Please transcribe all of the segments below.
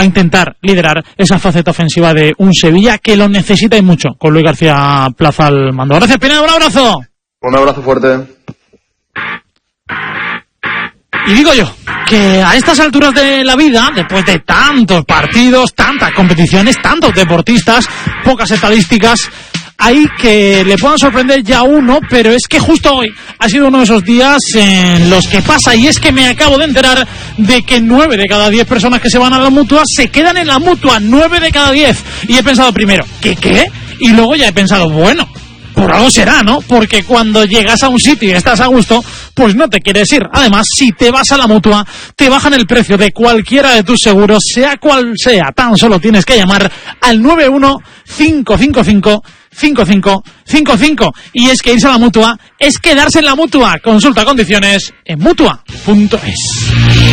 va a intentar liderar esa faceta ofensiva de un Sevilla que lo necesita y mucho, con Luis García Plaza al mando. Gracias, Pinedo, un abrazo. Un abrazo fuerte. Y digo yo, que a estas alturas de la vida, después de tantos partidos, tantas competiciones, tantos deportistas, pocas estadísticas, hay que le puedan sorprender ya uno, pero es que justo hoy ha sido uno de esos días en los que pasa, y es que me acabo de enterar de que 9 de cada 10 personas que se van a la Mutua se quedan en la Mutua, 9 de cada 10. Y he pensado primero, ¿qué? Y luego ya he pensado, bueno, por algo será, ¿no? Porque cuando llegas a un sitio y estás a gusto, pues no te quieres ir. Además, si te vas a la Mutua, te bajan el precio de cualquiera de tus seguros, sea cual sea. Tan solo tienes que llamar al 915555555. Y es que irse a la Mutua es quedarse en la Mutua. Consulta condiciones en mutua.es.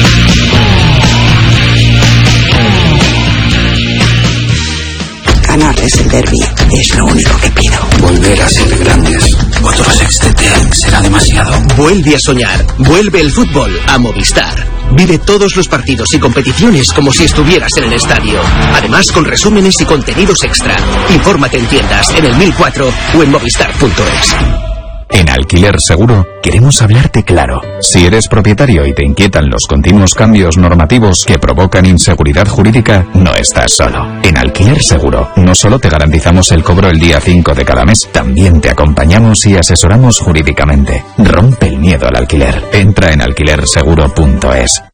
Ganarles el derbi es lo único que pido. Volver a ser grandes. Otro Sextetel será demasiado. Vuelve a soñar. Vuelve el fútbol a Movistar. Vive todos los partidos y competiciones como si estuvieras en el estadio. Además, con resúmenes y contenidos extra. Infórmate en tiendas, en el 1004 o en movistar.es. En Alquiler Seguro queremos hablarte claro. Si eres propietario y te inquietan los continuos cambios normativos que provocan inseguridad jurídica, no estás solo. En Alquiler Seguro no solo te garantizamos el cobro el día 5 de cada mes, también te acompañamos y asesoramos jurídicamente. Rompe el miedo al alquiler. Entra en alquilerseguro.es.